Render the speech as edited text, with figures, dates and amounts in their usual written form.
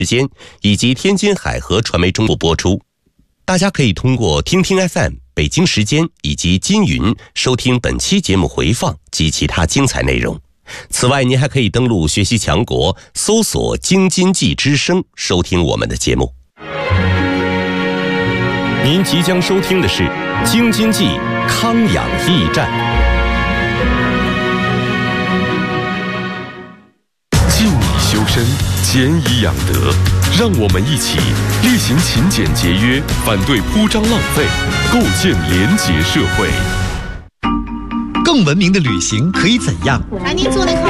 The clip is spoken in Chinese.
时间以及天津海河传媒中部播出。大家可以通过听听 FM、北京时间以及金云收听本期节目回放及其他精彩内容。此外，您还可以登录学习强国，搜索京津冀之声，收听我们的节目。您即将收听的是京津冀康养驿站。 敬以修身，俭以养德，让我们一起力行勤俭节约，反对铺张浪费，构建廉洁社会。 更文明的旅行可以怎样？ 您坐那靠